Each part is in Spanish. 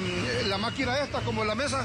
la máquina esta, como la mesa?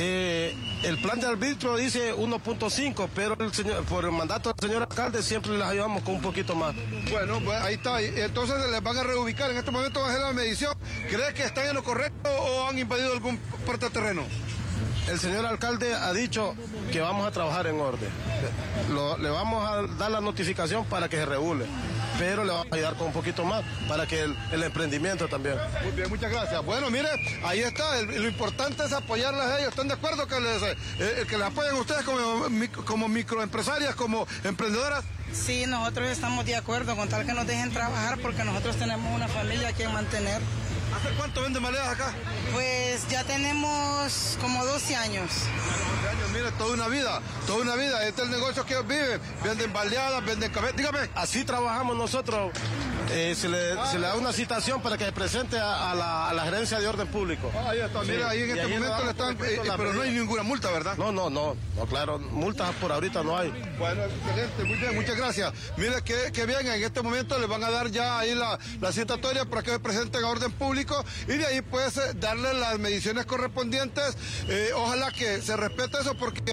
El plan de arbitrio dice 1.5, pero por el mandato del señor alcalde siempre les ayudamos con un poquito más. Bueno, ahí está. Entonces les van a reubicar. En este momento van a hacer la medición. ¿Crees que están en lo correcto o han invadido algún parte del terreno? El señor alcalde ha dicho que vamos a trabajar en orden. Le vamos a dar la notificación para que se regule, pero le vamos a ayudar con un poquito más para que el emprendimiento también. Muy bien, muchas gracias. Bueno, mire, ahí está. Lo importante es apoyarlas a ellos. ¿Están de acuerdo que les apoyen a ustedes como microempresarias, como emprendedoras? Sí, nosotros estamos de acuerdo con tal que nos dejen trabajar porque nosotros tenemos una familia que mantener. ¿Hace cuánto venden maleadas acá? Pues ya tenemos como 12 años. 12 años, mire, toda una vida. Este es el negocio que ellos viven. Venden baleadas, venden café. Dígame. Así trabajamos nosotros. Se le da una citación para que se presente a la gerencia de orden público. Ahí está, mire, ahí en este momento le están... pero no hay ninguna multa, ¿verdad? No, claro, multas por ahorita no hay. Bueno, excelente, muy bien, muchas gracias. Mire, que bien, en este momento les van a dar ya ahí la citatoria para que se presenten a orden público y de ahí pues darle las mediciones correspondientes. Ojalá que se respete eso porque...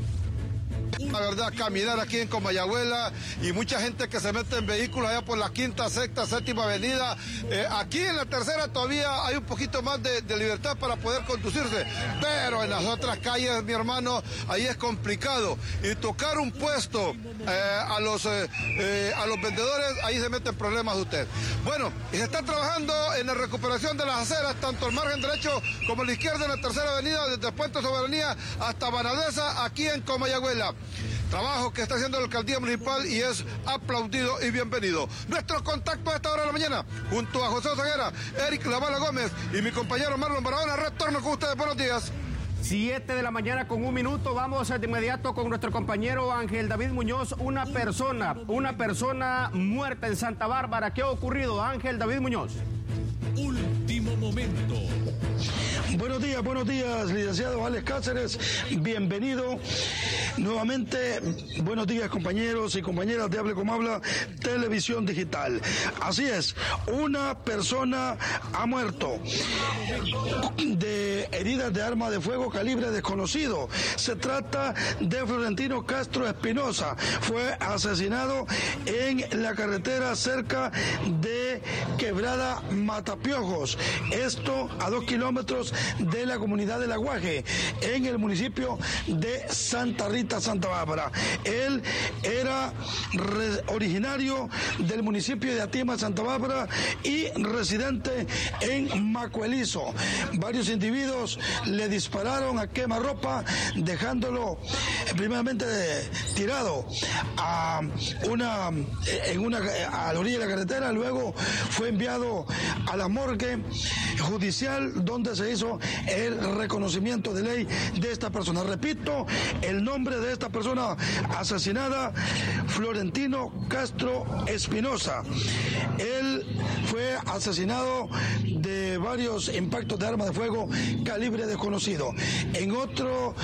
La verdad, caminar aquí en Comayagüela y mucha gente que se mete en vehículos allá por la quinta, sexta, séptima avenida. Aquí en la tercera todavía hay un poquito más de libertad para poder conducirse, pero en las otras calles, mi hermano, ahí es complicado. Y tocar un puesto a los vendedores, ahí se meten problemas de usted. Bueno, se está trabajando en la recuperación de las aceras, tanto el margen derecho como la izquierda en la tercera avenida, desde Puente Soberanía hasta Banadesa, aquí en Comayagüela. Trabajo que está haciendo la alcaldía municipal y es aplaudido y bienvenido. Nuestro contacto a esta hora de la mañana, junto a José Oseguera, Eric Lavala Gómez y mi compañero Marlon Barahona, retorno con ustedes. Buenos días. 7 de la mañana con 1 minuto. Vamos de inmediato con nuestro compañero Ángel David Muñoz. Una persona muerta en Santa Bárbara. ¿Qué ha ocurrido, Ángel David Muñoz? Último momento. Buenos días, licenciado Alex Cáceres, bienvenido nuevamente. Buenos días, compañeros y compañeras de Hable Como Habla Televisión Digital. Así es, una persona ha muerto de heridas de arma de fuego calibre desconocido. Se trata de Florentino Castro Espinosa. Fue asesinado en la carretera cerca de Quebrada Matapiojos. Esto a 2 kilómetros de la comunidad del Aguaje, en el municipio de Santa Rita, Santa Bárbara. Él era originario del municipio de Atima, Santa Bárbara, y residente en Macuelizo. Varios individuos le dispararon a quemarropa, dejándolo primeramente tirado a la orilla de la carretera. Luego fue enviado a la morgue judicial, donde se hizo el reconocimiento de ley de esta persona. Repito, el nombre de esta persona asesinada, Florentino Castro Espinosa. Él fue asesinado de varios impactos de arma de fuego calibre desconocido. En otro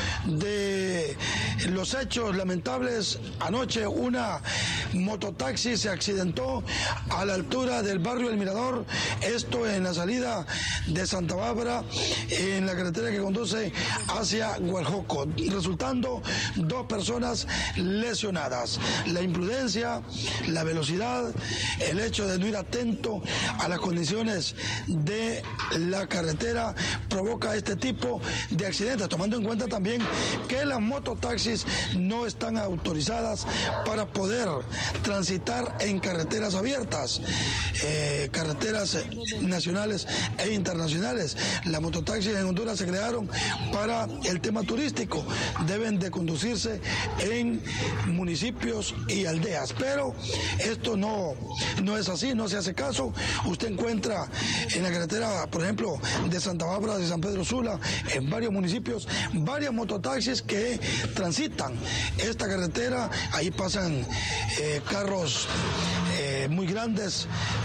de los hechos lamentables, anoche una mototaxi se accidentó a la altura del barrio El Mirador, esto en la salida de Santa Bárbara, en la carretera que conduce hacia Gualjoco, resultando 2 personas lesionadas. La imprudencia, la velocidad, el hecho de no ir atento a las condiciones de la carretera provoca este tipo de accidentes, tomando en cuenta también que las mototaxis no están autorizadas para poder transitar en carreteras abiertas, carreteras nacionales e internacionales. Las mototaxis en Honduras se crearon para el tema turístico, deben de conducirse en municipios y aldeas, pero esto no es así, no se hace caso. Usted encuentra en la carretera, por ejemplo, de Santa Bárbara, de San Pedro Sula, en varios municipios, varias mototaxis que transitan esta carretera. Ahí pasan carros muy grandes,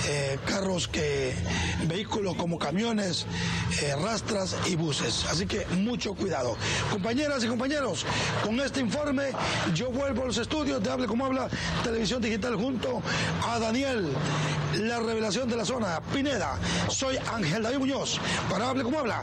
vehículos como camiones, rastras y buses. Así que mucho cuidado. Compañeras y compañeros, con este informe yo vuelvo a los estudios de Hable Como Habla Televisión Digital junto a Daniel, la revelación de la zona, Pineda. Soy Ángel David Muñoz para Hable Como Habla